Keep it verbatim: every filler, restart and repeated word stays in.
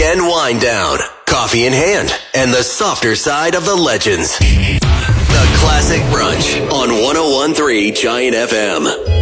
weekend wind down, coffee in hand, and the softer side of the legends. The Classic Brunch on one oh one point three Giant F M.